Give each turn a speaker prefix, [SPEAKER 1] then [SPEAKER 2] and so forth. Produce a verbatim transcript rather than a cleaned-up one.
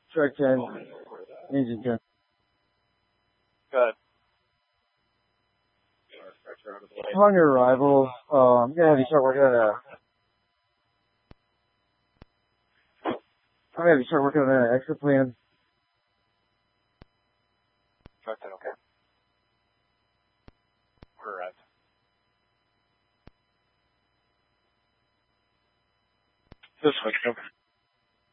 [SPEAKER 1] Strike ten. Engine ten.
[SPEAKER 2] Good.
[SPEAKER 1] Upon your arrival, uh, I'm gonna have you start working on a. I'm gonna have you start working on an exit plan.
[SPEAKER 2] Strike ten, okay. Order arrived.
[SPEAKER 1] This way, okay.